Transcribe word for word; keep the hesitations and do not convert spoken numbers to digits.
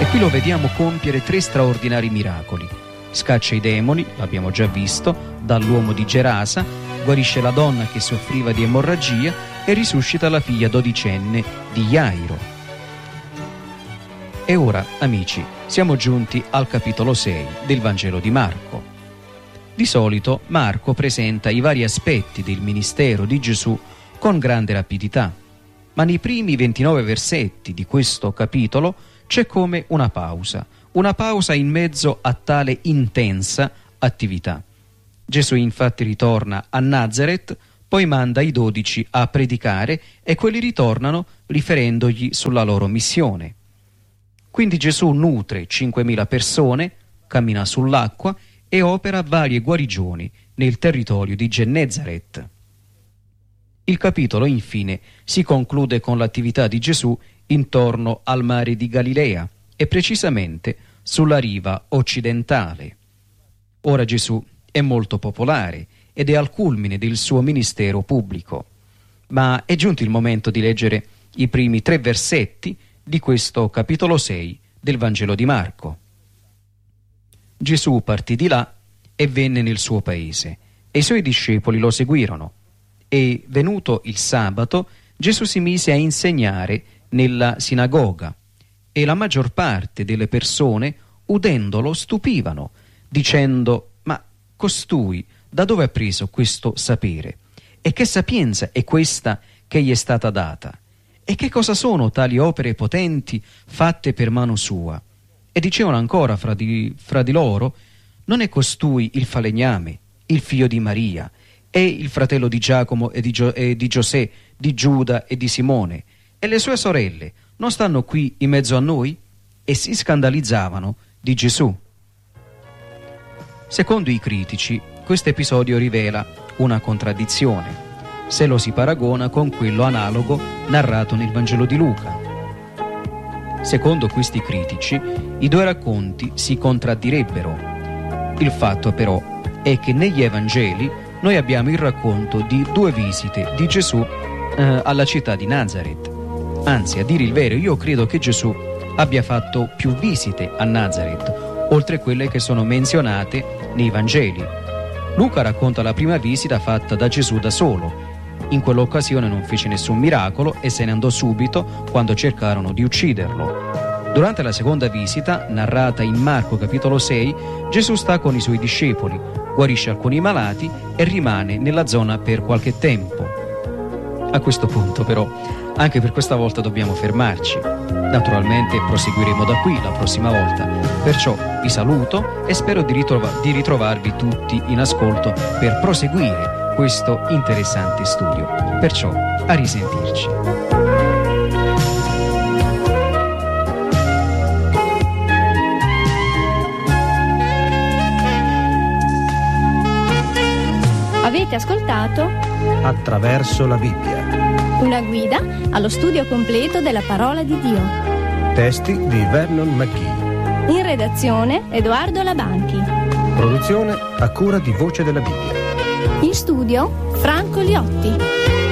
E qui lo vediamo compiere tre straordinari miracoli. Scaccia i demoni, l'abbiamo già visto, dall'uomo di Gerasa, guarisce la donna che soffriva di emorragia e risuscita la figlia dodicenne di Jairo. E ora, amici, siamo giunti al capitolo sei del Vangelo di Marco. Di solito Marco presenta i vari aspetti del ministero di Gesù con grande rapidità, ma nei primi ventinove versetti di questo capitolo c'è come una pausa, una pausa in mezzo a tale intensa attività. Gesù infatti ritorna a Nazaret, poi manda i dodici a predicare e quelli ritornano riferendogli sulla loro missione. Quindi Gesù nutre cinquemila persone, cammina sull'acqua e opera varie guarigioni nel territorio di Gennesaret. Il capitolo infine si conclude con l'attività di Gesù intorno al mare di Galilea e precisamente sulla riva occidentale. Ora Gesù è molto popolare ed è al culmine del suo ministero pubblico, ma è giunto il momento di leggere i primi tre versetti di questo capitolo sei del Vangelo di Marco. Gesù partì di là e venne nel suo paese, e i suoi discepoli lo seguirono. E venuto il sabato, Gesù si mise a insegnare nella sinagoga, e la maggior parte delle persone, udendolo, stupivano, dicendo: ma costui da dove ha preso questo sapere? E che sapienza è questa che gli è stata data? E che cosa sono tali opere potenti fatte per mano sua? E dicevano ancora fra di, fra di loro: non è costui il falegname, il figlio di Maria, è il fratello di Giacomo e di, Gio, e di Giosè, di Giuda e di Simone, e le sue sorelle non stanno qui in mezzo a noi? E si scandalizzavano di Gesù. Secondo i critici, questo episodio rivela una contraddizione, se lo si paragona con quello analogo narrato nel Vangelo di Luca. Secondo questi critici, i due racconti si contraddirebbero. Il fatto però è che negli Evangeli noi abbiamo il racconto di due visite di Gesù eh, alla città di Nazaret. Anzi, a dire il vero, io credo che Gesù abbia fatto più visite a Nazaret, oltre quelle che sono menzionate nei Vangeli. Luca racconta la prima visita fatta da Gesù da solo. In quell'occasione non fece nessun miracolo e se ne andò subito quando cercarono di ucciderlo. Durante la seconda visita, narrata in Marco capitolo sei, Gesù sta con i suoi discepoli, guarisce alcuni malati e rimane nella zona per qualche tempo. A questo punto però, anche per questa volta dobbiamo fermarci. Naturalmente proseguiremo da qui la prossima volta. Perciò vi saluto e spero di, ritrova- di ritrovarvi tutti in ascolto per proseguire questo interessante studio. Perciò a risentirci. Avete ascoltato Attraverso la Bibbia, una guida allo studio completo della parola di Dio. testi di Vernon McGee. In redazione Edoardo Labanchi. Produzione a cura di Voce della Bibbia. In studio Franco Liotti.